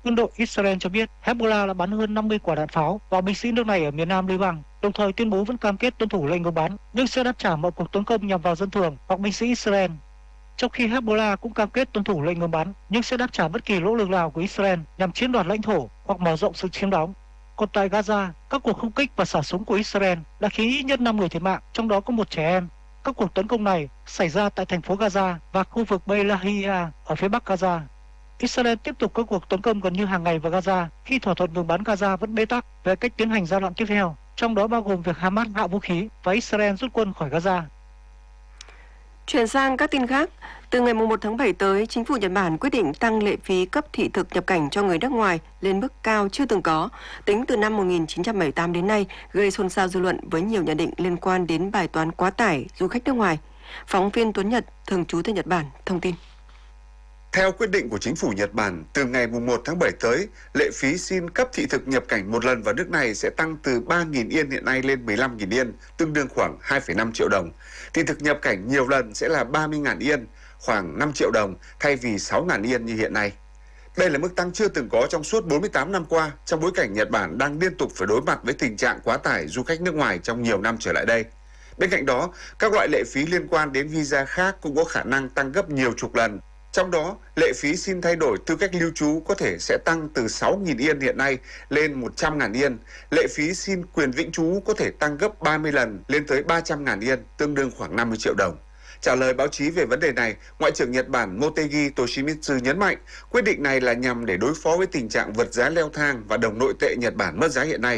Quân đội Israel cho biết Hezbollah đã bắn hơn 50 quả đạn pháo vào binh sĩ nước này ở miền nam Liban, đồng thời tuyên bố vẫn cam kết tuân thủ lệnh ngừng bắn nhưng sẽ đáp trả mọi cuộc tấn công nhằm vào dân thường hoặc binh sĩ Israel. Trong khi Hezbollah cũng cam kết tuân thủ lệnh ngừng bắn nhưng sẽ đáp trả bất kỳ nỗ lực nào của Israel nhằm chiếm đoạt lãnh thổ hoặc mở rộng sự chiếm đóng. Còn tại Gaza, các cuộc không kích và xả súng của Israel đã khiến ít nhất 5 người thiệt mạng, trong đó có một trẻ em. Các cuộc tấn công này xảy ra tại thành phố Gaza và khu vực Beilahia ở phía bắc Gaza. Israel tiếp tục các cuộc tấn công gần như hàng ngày vào Gaza khi thỏa thuận ngừng bắn Gaza vẫn bế tắc về cách tiến hành giai đoạn tiếp theo, trong đó bao gồm việc Hamas hạ vũ khí và Israel rút quân khỏi Gaza. Chuyển sang các tin khác, từ ngày 1 tháng 7 tới, chính phủ Nhật Bản quyết định tăng lệ phí cấp thị thực nhập cảnh cho người nước ngoài lên mức cao chưa từng có, tính từ năm 1978 đến nay, gây xôn xao dư luận với nhiều nhận định liên quan đến bài toán quá tải du khách nước ngoài. Phóng viên Tuấn Nhật, thường trú tại Nhật Bản, thông tin. Theo quyết định của chính phủ Nhật Bản, từ ngày 1 tháng 7 tới, lệ phí xin cấp thị thực nhập cảnh một lần vào nước này sẽ tăng từ 3.000 yên hiện nay lên 15.000 yên, tương đương khoảng 2,5 triệu đồng. Thị thực nhập cảnh nhiều lần sẽ là 30.000 yên, khoảng 5 triệu đồng thay vì 6.000 yên như hiện nay. Đây là mức tăng chưa từng có trong suốt 48 năm qua, trong bối cảnh Nhật Bản đang liên tục phải đối mặt với tình trạng quá tải du khách nước ngoài trong nhiều năm trở lại đây. Bên cạnh đó, các loại lệ phí liên quan đến visa khác cũng có khả năng tăng gấp nhiều chục lần. Trong đó, lệ phí xin thay đổi tư cách lưu trú có thể sẽ tăng từ 6.000 yên hiện nay lên 100.000 yên. Lệ phí xin quyền vĩnh trú có thể tăng gấp 30 lần lên tới 300.000 yên, tương đương khoảng 50 triệu đồng. Trả lời báo chí về vấn đề này, Ngoại trưởng Nhật Bản Motegi Toshimitsu nhấn mạnh quyết định này là nhằm để đối phó với tình trạng vượt giá leo thang và đồng nội tệ Nhật Bản mất giá hiện nay.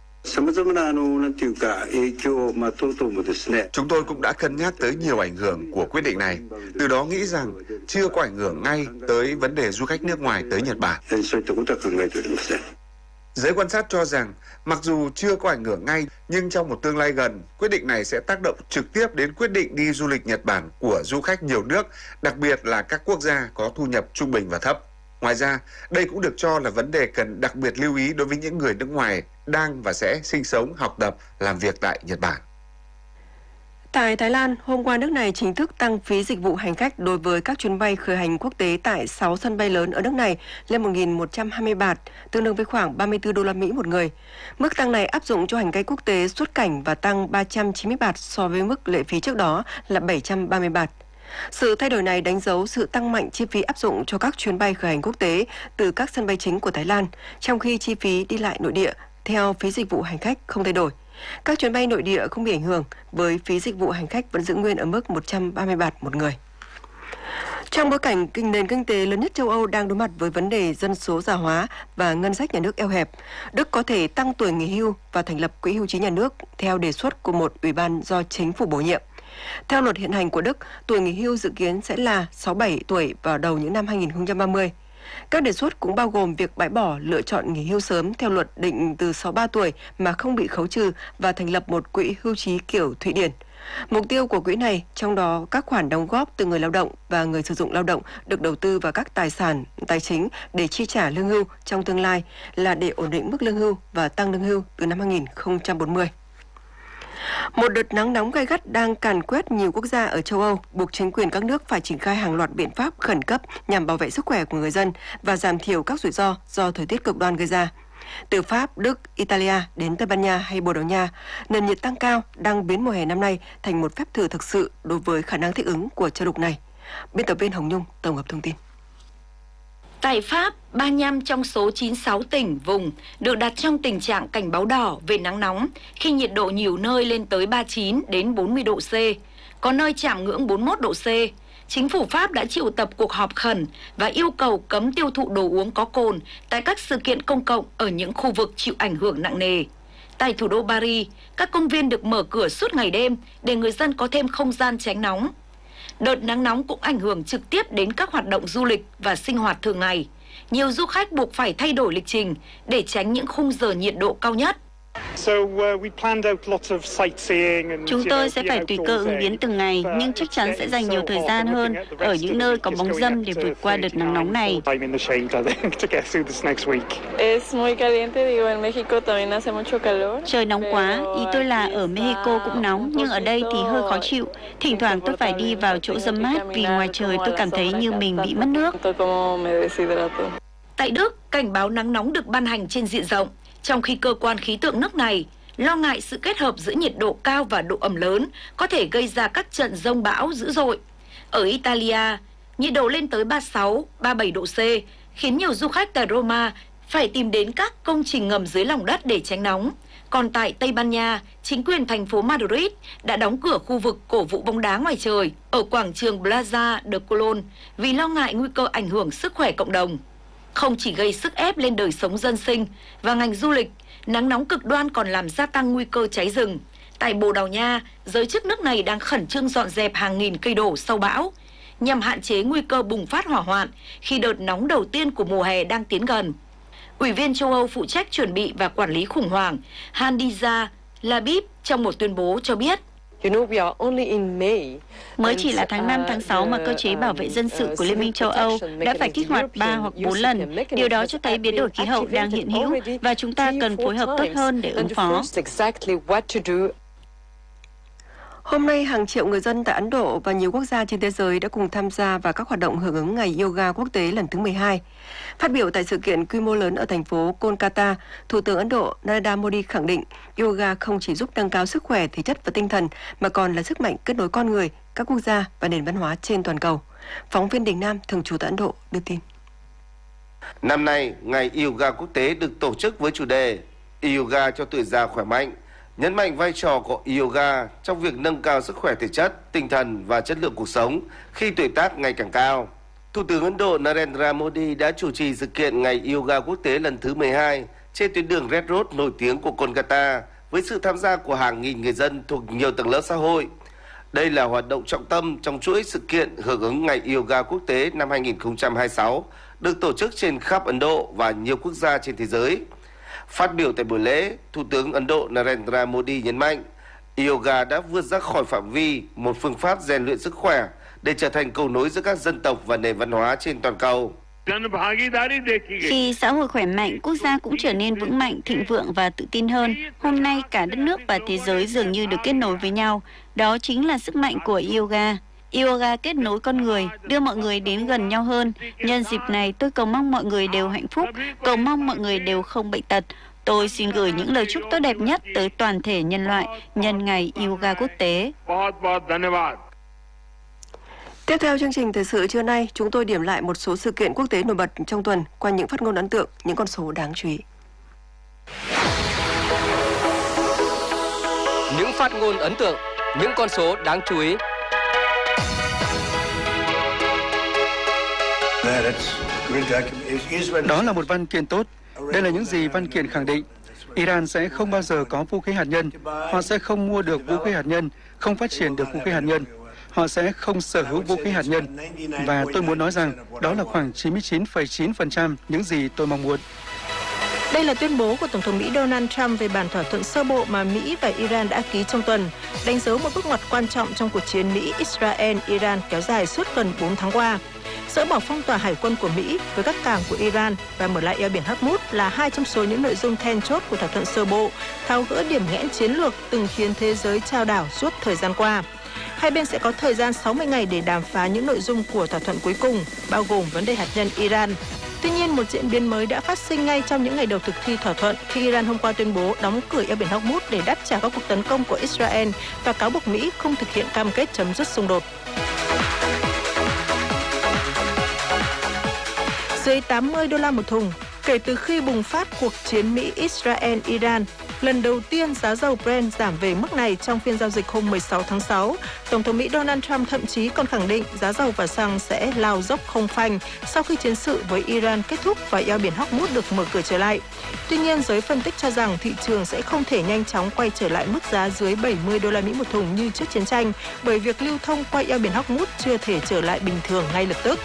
Chúng tôi cũng đã cân nhắc tới nhiều ảnh hưởng của quyết định này, từ đó nghĩ rằng chưa có ảnh hưởng ngay tới vấn đề du khách nước ngoài tới Nhật Bản. Giới quan sát cho rằng, mặc dù chưa có ảnh hưởng ngay, nhưng trong một tương lai gần, quyết định này sẽ tác động trực tiếp đến quyết định đi du lịch Nhật Bản của du khách nhiều nước, đặc biệt là các quốc gia có thu nhập trung bình và thấp. Ngoài ra, đây cũng được cho là vấn đề cần đặc biệt lưu ý đối với những người nước ngoài đang và sẽ sinh sống, học tập, làm việc tại Nhật Bản. Tại Thái Lan, hôm qua nước này chính thức tăng phí dịch vụ hành khách đối với các chuyến bay khởi hành quốc tế tại 6 sân bay lớn ở nước này lên 1.120 baht, tương đương với khoảng 34 đô la Mỹ một người. Mức tăng này áp dụng cho hành khách quốc tế xuất cảnh và tăng 390 baht so với mức lệ phí trước đó là 730 baht. Sự thay đổi này đánh dấu sự tăng mạnh chi phí áp dụng cho các chuyến bay khởi hành quốc tế từ các sân bay chính của Thái Lan, trong khi chi phí đi lại nội địa theo phí dịch vụ hành khách không thay đổi. Các chuyến bay nội địa không bị ảnh hưởng với phí dịch vụ hành khách vẫn giữ nguyên ở mức 130 baht một người. Trong bối cảnh nền kinh tế lớn nhất châu Âu đang đối mặt với vấn đề dân số già hóa và ngân sách nhà nước eo hẹp, Đức có thể tăng tuổi nghỉ hưu và thành lập quỹ hưu trí nhà nước theo đề xuất của một ủy ban do chính phủ bổ nhiệm. Theo luật hiện hành của Đức, tuổi nghỉ hưu dự kiến sẽ là 67 tuổi vào đầu những năm 2030. Các đề xuất cũng bao gồm việc bãi bỏ lựa chọn nghỉ hưu sớm theo luật định từ 63 tuổi mà không bị khấu trừ và thành lập một quỹ hưu trí kiểu Thụy Điển. Mục tiêu của quỹ này, trong đó các khoản đóng góp từ người lao động và người sử dụng lao động được đầu tư vào các tài sản tài chính để chi trả lương hưu trong tương lai, là để ổn định mức lương hưu và tăng lương hưu từ năm 2040. Một đợt nắng nóng gay gắt đang càn quét nhiều quốc gia ở châu Âu, buộc chính quyền các nước phải triển khai hàng loạt biện pháp khẩn cấp nhằm bảo vệ sức khỏe của người dân và giảm thiểu các rủi ro do thời tiết cực đoan gây ra. Từ Pháp, Đức, Italia đến Tây Ban Nha hay Bồ Đào Nha, nền nhiệt tăng cao đang biến mùa hè năm nay thành một phép thử thực sự đối với khả năng thích ứng của châu lục này. Biên tập viên Hồng Nhung tổng hợp thông tin. Tại Pháp, 35 trong số 96 tỉnh, vùng được đặt trong tình trạng cảnh báo đỏ về nắng nóng khi nhiệt độ nhiều nơi lên tới 39 đến 40 độ C, có nơi chạm ngưỡng 41 độ C. Chính phủ Pháp đã triệu tập cuộc họp khẩn và yêu cầu cấm tiêu thụ đồ uống có cồn tại các sự kiện công cộng ở những khu vực chịu ảnh hưởng nặng nề. Tại thủ đô Paris, các công viên được mở cửa suốt ngày đêm để người dân có thêm không gian tránh nóng. Đợt nắng nóng cũng ảnh hưởng trực tiếp đến các hoạt động du lịch và sinh hoạt thường ngày. Nhiều du khách buộc phải thay đổi lịch trình để tránh những khung giờ nhiệt độ cao nhất. Chúng tôi sẽ phải tùy cơ ứng biến từng ngày, nhưng chắc chắn sẽ dành nhiều thời gian hơn ở những nơi có bóng râm để vượt qua đợt nắng nóng này. Trời nóng quá, ý tôi là ở Mexico cũng nóng, nhưng ở đây thì hơi khó chịu. Thỉnh thoảng tôi phải đi vào chỗ râm mát vì ngoài trời tôi cảm thấy như mình bị mất nước. Tại Đức, cảnh báo nắng nóng được ban hành trên diện rộng, trong khi cơ quan khí tượng nước này lo ngại sự kết hợp giữa nhiệt độ cao và độ ẩm lớn có thể gây ra các trận giông bão dữ dội. Ở Italia, nhiệt độ lên tới 36, 37 độ C, khiến nhiều du khách tại Roma phải tìm đến các công trình ngầm dưới lòng đất để tránh nóng. Còn tại Tây Ban Nha, chính quyền thành phố Madrid đã đóng cửa khu vực cổ vũ bóng đá ngoài trời ở quảng trường Plaza de Colón vì lo ngại nguy cơ ảnh hưởng sức khỏe cộng đồng. Không chỉ gây sức ép lên đời sống dân sinh và ngành du lịch, nắng nóng cực đoan còn làm gia tăng nguy cơ cháy rừng. Tại Bồ Đào Nha, giới chức nước này đang khẩn trương dọn dẹp hàng nghìn cây đổ sau bão, nhằm hạn chế nguy cơ bùng phát hỏa hoạn khi đợt nóng đầu tiên của mùa hè đang tiến gần. Ủy viên châu Âu phụ trách chuẩn bị và quản lý khủng hoảng Handiza Labib trong một tuyên bố cho biết, mới chỉ là tháng 5, tháng 6 mà cơ chế bảo vệ dân sự của Liên minh châu Âu đã phải kích hoạt 3 hoặc 4 lần. Điều đó cho thấy biến đổi khí hậu đang hiện hữu và chúng ta cần phối hợp tốt hơn để ứng phó. Hôm nay, hàng triệu người dân tại Ấn Độ và nhiều quốc gia trên thế giới đã cùng tham gia vào các hoạt động hưởng ứng Ngày Yoga Quốc tế lần thứ 12. Phát biểu tại sự kiện quy mô lớn ở thành phố Kolkata, Thủ tướng Ấn Độ Narendra Modi khẳng định yoga không chỉ giúp nâng cao sức khỏe thể chất và tinh thần, mà còn là sức mạnh kết nối con người, các quốc gia và nền văn hóa trên toàn cầu. Phóng viên Đình Nam, thường trú tại Ấn Độ, đưa tin. Năm nay, Ngày Yoga Quốc tế được tổ chức với chủ đề Yoga cho tuổi già khỏe mạnh, nhấn mạnh vai trò của yoga trong việc nâng cao sức khỏe thể chất, tinh thần và chất lượng cuộc sống khi tuổi tác ngày càng cao. Thủ tướng Ấn Độ Narendra Modi đã chủ trì sự kiện Ngày Yoga Quốc tế lần thứ 12 trên tuyến đường Red Road nổi tiếng của Kolkata với sự tham gia của hàng nghìn người dân thuộc nhiều tầng lớp xã hội. Đây là hoạt động trọng tâm trong chuỗi sự kiện hưởng ứng Ngày Yoga Quốc tế năm 2026 được tổ chức trên khắp Ấn Độ và nhiều quốc gia trên thế giới. Phát biểu tại buổi lễ, Thủ tướng Ấn Độ Narendra Modi nhấn mạnh, yoga đã vượt ra khỏi phạm vi một phương pháp rèn luyện sức khỏe để trở thành cầu nối giữa các dân tộc và nền văn hóa trên toàn cầu. Khi xã hội khỏe mạnh, quốc gia cũng trở nên vững mạnh, thịnh vượng và tự tin hơn. Hôm nay, cả đất nước và thế giới dường như được kết nối với nhau. Đó chính là sức mạnh của yoga. Yoga kết nối con người, đưa mọi người đến gần nhau hơn. Nhân dịp này, tôi cầu mong mọi người đều hạnh phúc, cầu mong mọi người đều không bệnh tật. Tôi xin gửi những lời chúc tốt đẹp nhất tới toàn thể nhân loại nhân Ngày Yoga Quốc tế. Tiếp theo chương trình thời sự trưa nay, chúng tôi điểm lại một số sự kiện quốc tế nổi bật trong tuần qua những phát ngôn ấn tượng, những con số đáng chú ý. Những phát ngôn ấn tượng, những con số đáng chú ý. Đó là một văn kiện tốt. Đây là những gì văn kiện khẳng định. Iran sẽ không bao giờ có vũ khí hạt nhân. Họ sẽ không mua được vũ khí hạt nhân, không phát triển được vũ khí hạt nhân. Họ sẽ không sở hữu vũ khí hạt nhân. Và tôi muốn nói rằng đó là khoảng 99,9% những gì tôi mong muốn. Đây là tuyên bố của Tổng thống Mỹ Donald Trump về bản thỏa thuận sơ bộ mà Mỹ và Iran đã ký trong tuần, đánh dấu một bước ngoặt quan trọng trong cuộc chiến Mỹ-Israel-Iran kéo dài suốt gần 4 tháng qua. Dỡ bỏ phong tỏa hải quân của Mỹ với các cảng của Iran và mở lại eo biển Hormuz là hai trong số những nội dung then chốt của thỏa thuận sơ bộ, tháo gỡ điểm nghẽn chiến lược từng khiến thế giới chao đảo suốt thời gian qua. Hai bên sẽ có thời gian 60 ngày để đàm phán những nội dung của thỏa thuận cuối cùng, bao gồm vấn đề hạt nhân Iran. Tuy nhiên, một diễn biến mới đã phát sinh ngay trong những ngày đầu thực thi thỏa thuận khi Iran hôm qua tuyên bố đóng cửa eo biển Hormuz để đáp trả các cuộc tấn công của Israel và cáo buộc Mỹ không thực hiện cam kết chấm dứt xung đột. Dưới 80 đô la một thùng, kể từ khi bùng phát cuộc chiến Mỹ-Israel-Iran, lần đầu tiên giá dầu Brent giảm về mức này trong phiên giao dịch hôm 16 tháng 6. Tổng thống Mỹ Donald Trump thậm chí còn khẳng định giá dầu và xăng sẽ lao dốc không phanh sau khi chiến sự với Iran kết thúc và eo biển Hormuz được mở cửa trở lại. Tuy nhiên, giới phân tích cho rằng thị trường sẽ không thể nhanh chóng quay trở lại mức giá dưới 70 đô la Mỹ một thùng như trước chiến tranh, bởi việc lưu thông qua eo biển Hormuz chưa thể trở lại bình thường ngay lập tức.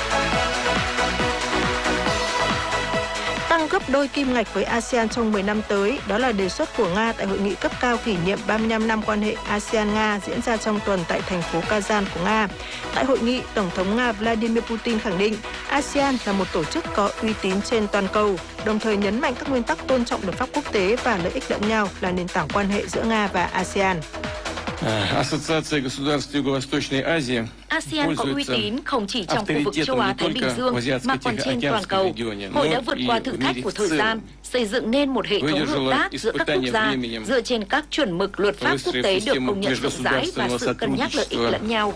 Tăng gấp đôi kim ngạch với ASEAN trong 10 năm tới, đó là đề xuất của Nga tại hội nghị cấp cao kỷ niệm 35 năm quan hệ ASEAN-Nga diễn ra trong tuần tại thành phố Kazan của Nga. Tại hội nghị, Tổng thống Nga Vladimir Putin khẳng định ASEAN là một tổ chức có uy tín trên toàn cầu, đồng thời nhấn mạnh các nguyên tắc tôn trọng luật pháp quốc tế và lợi ích lẫn nhau là nền tảng quan hệ giữa Nga và ASEAN. ASEAN có uy tín không chỉ trong khu vực châu Á Thái Bình Dương mà còn trên toàn cầu. Hội đã vượt qua thử thách của thời gian, xây dựng nên một hệ thống hợp tác giữa các quốc gia dựa trên các chuẩn mực luật pháp quốc tế được công nhận rộng rãi và sự cân nhắc lợi ích lẫn nhau.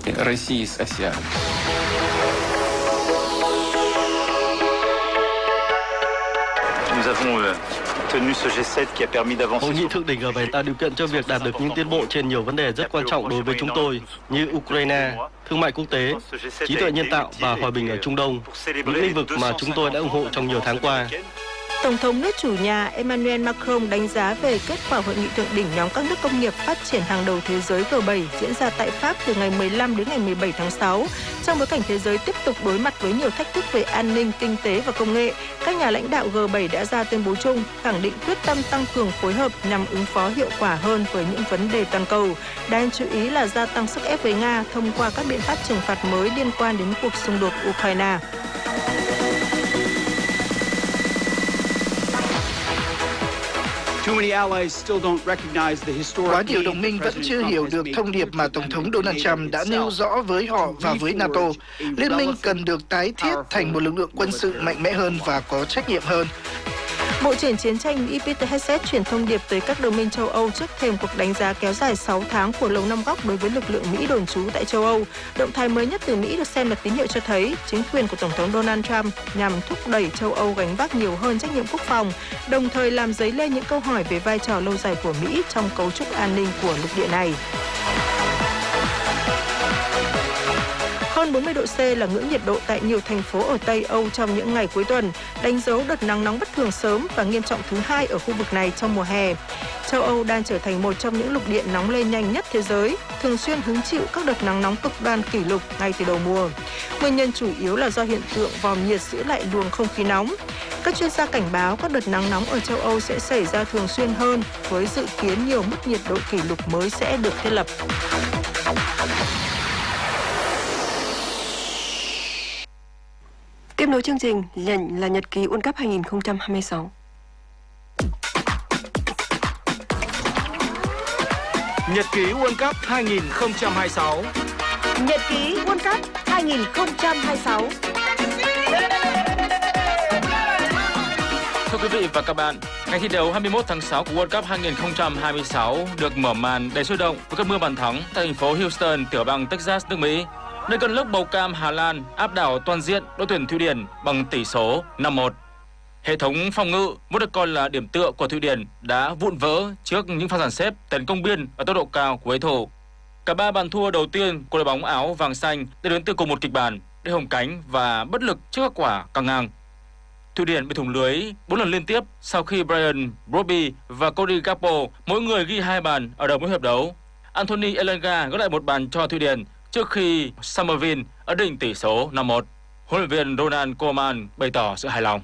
Hội nghị thượng đỉnh G7 tạo điều kiện cho việc đạt được những tiến bộ trên nhiều vấn đề rất quan trọng đối với chúng tôi như Ukraine, thương mại quốc tế, trí tuệ nhân tạo và hòa bình ở Trung Đông, những lĩnh vực mà chúng tôi đã ủng hộ trong nhiều tháng qua. Tổng thống nước chủ nhà Emmanuel Macron đánh giá về kết quả hội nghị thượng đỉnh nhóm các nước công nghiệp phát triển hàng đầu thế giới G7 diễn ra tại Pháp từ ngày 15 đến ngày 17 tháng 6. Trong bối cảnh thế giới tiếp tục đối mặt với nhiều thách thức về an ninh, kinh tế và công nghệ, các nhà lãnh đạo G7 đã ra tuyên bố chung khẳng định quyết tâm tăng cường phối hợp nhằm ứng phó hiệu quả hơn với những vấn đề toàn cầu. Đáng chú ý là gia tăng sức ép với Nga thông qua các biện pháp trừng phạt mới liên quan đến cuộc xung đột Ukraine. Quá nhiều đồng minh vẫn chưa hiểu được thông điệp mà Tổng thống Donald Trump đã nêu rõ với họ và với NATO. Liên minh cần được tái thiết thành một lực lượng quân sự mạnh mẽ hơn và có trách nhiệm hơn. Bộ trưởng Chiến tranh Mỹ Peter Hegseth truyền thông điệp tới các đồng minh châu Âu trước thềm cuộc đánh giá kéo dài 6 tháng của Lầu Năm Góc đối với lực lượng Mỹ đồn trú tại châu Âu. Động thái mới nhất từ Mỹ được xem là tín hiệu cho thấy chính quyền của Tổng thống Donald Trump nhằm thúc đẩy châu Âu gánh vác nhiều hơn trách nhiệm quốc phòng, đồng thời làm dấy lên những câu hỏi về vai trò lâu dài của Mỹ trong cấu trúc an ninh của lục địa này. Hơn 40 độ C là ngưỡng nhiệt độ tại nhiều thành phố ở Tây Âu trong những ngày cuối tuần, đánh dấu đợt nắng nóng bất thường sớm và nghiêm trọng thứ hai ở khu vực này trong mùa hè. Châu Âu đang trở thành một trong những lục địa nóng lên nhanh nhất thế giới, thường xuyên hứng chịu các đợt nắng nóng cực đoan kỷ lục ngay từ đầu mùa. Nguyên nhân chủ yếu là do hiện tượng vòm nhiệt giữ lại luồng không khí nóng. Các chuyên gia cảnh báo các đợt nắng nóng ở châu Âu sẽ xảy ra thường xuyên hơn, với dự kiến nhiều mức nhiệt độ kỷ lục mới sẽ được thiết lập. Tiếp nối chương trình là nhật ký World Cup 2026. Nhật ký World Cup 2026. Nhật ký World Cup 2026. Thưa quý vị và các bạn, ngày thi đấu 21 tháng 6 của World Cup 2026 được mở màn đầy sôi động với cơn mưa bàn thắng tại thành phố Houston, tiểu bang Texas, nước Mỹ, nơi cơn lốc màu cam Hà Lan áp đảo toàn diện đội tuyển Thụy Điển bằng tỷ số 5-1. Hệ thống phòng ngự vốn được coi là điểm tựa của Thụy Điển đã vụn vỡ trước những pha dàn xếp tấn công biên ở tốc độ cao của đối thủ. Cả ba bàn thua đầu tiên của đội bóng áo vàng xanh đều đến từ cùng một kịch bản, để hồng cánh và bất lực trước các quả căng ngang. Thụy Điển bị thủng lưới 4 lần liên tiếp sau khi Brian Brobby và Cody Gakpo mỗi người ghi 2 bàn ở đầu mỗi hiệp đấu. Anthony Elanga gỡ lại một bàn cho Thụy Điển trước khi Summerville ấn định tỷ số 5-1. Huấn luyện viên Ronald Koeman bày tỏ sự hài lòng.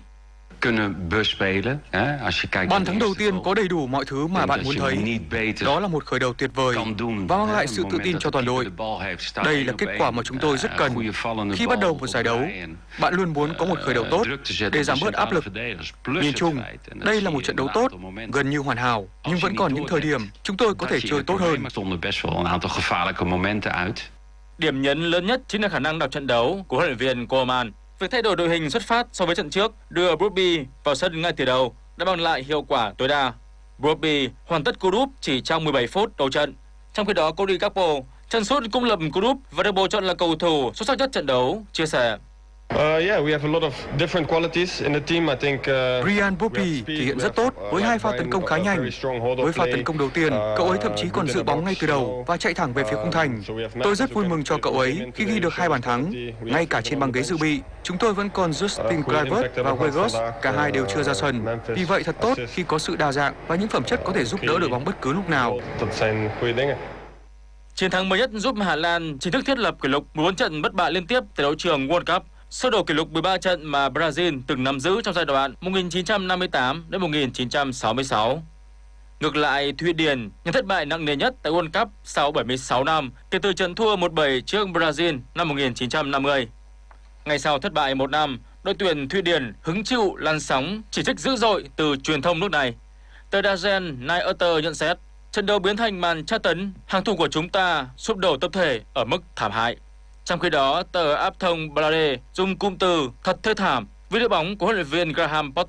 Bàn thắng đầu tiên có đầy đủ mọi thứ mà bạn muốn thấy. Đó là một khởi đầu tuyệt vời và mang lại sự tự tin cho toàn đội. Đây là kết quả mà chúng tôi rất cần. Khi bắt đầu một giải đấu, bạn luôn muốn có một khởi đầu tốt để giảm bớt áp lực. Nhìn chung, đây là một trận đấu tốt, gần như hoàn hảo, nhưng vẫn còn những thời điểm chúng tôi có thể chơi tốt hơn. Điểm nhấn lớn nhất chính là khả năng đọc trận đấu của huấn luyện viên Koeman. Việc thay đổi đội hình xuất phát so với trận trước, đưa Brobby vào sân ngay từ đầu đã mang lại hiệu quả tối đa. Brobby hoàn tất cú đúp chỉ trong 17 phút đầu trận. Trong khi đó, Cody Gakpo chân sút cũng lập cú đúp và được bầu chọn là cầu thủ xuất sắc nhất trận đấu, chia sẻ. Brian Brobby thể hiện rất tốt với 2 pha tấn công khá nhanh. Với pha tấn công đầu tiên, cậu ấy thậm chí còn giữ bóng ngay từ đầu và chạy thẳng về phía khung thành. Tôi rất vui mừng cho cậu ấy khi ghi được 2 bàn thắng. Ngay cả trên băng ghế dự bị, chúng tôi vẫn còn Justin Kluivert và Weghorst, cả hai đều chưa ra sân. Vì vậy thật tốt khi có sự đa dạng và những phẩm chất có thể giúp đỡ đội bóng bất cứ lúc nào. Chiến thắng mới nhất giúp Hà Lan chính thức thiết lập kỷ lục 14 trận bất bại liên tiếp tại đấu trường World Cup, xóa đổ kỷ lục 13 trận mà Brazil từng nắm giữ trong giai đoạn 1958 đến 1966. Ngược lại, Thụy Điển nhận thất bại nặng nề nhất tại World Cup sau 76 năm kể từ trận thua 1-7 trước Brazil năm 1950. Ngay sau thất bại 1 năm, đội tuyển Thụy Điển hứng chịu làn sóng chỉ trích dữ dội từ truyền thông nước này. Tờ Der Gen Nyheter nhận xét, Trận đấu biến thành màn tra tấn, hàng thủ của chúng ta sụp đổ tập thể ở mức thảm hại. Trong khi đó, tờ áp thông Blade dùng cụm từ thật thê thảm với đội bóng của huấn luyện viên Graham Potter